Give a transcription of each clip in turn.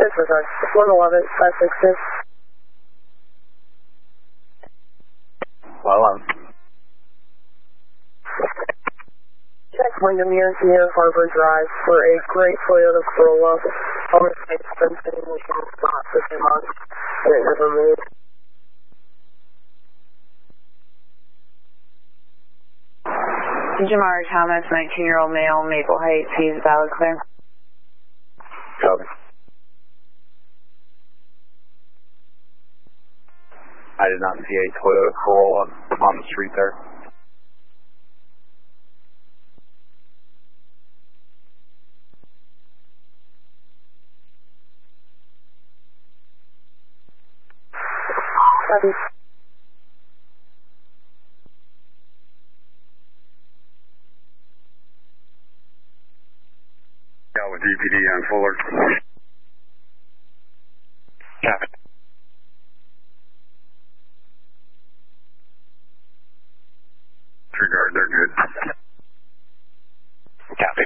Disregard. 111, 566. 111. Check Windermere near Harbor Drive for a gray Toyota Corolla. On the site been sitting in the spot for 2 months, and it never moved. Jamar Thomas, 19-year-old male, Maple Heights, he's valid clear. Copy. I did not see a Toyota Corolla on the street there. Copy. Yeah, with DPD on Fuller. Copy. Disregard, they're good. Copy.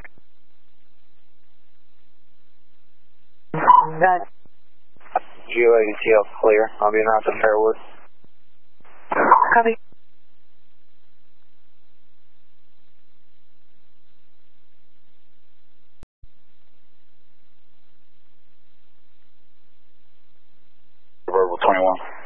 That. GOATL clear. I'll be around to Fairwood. Copy. Verbal 21.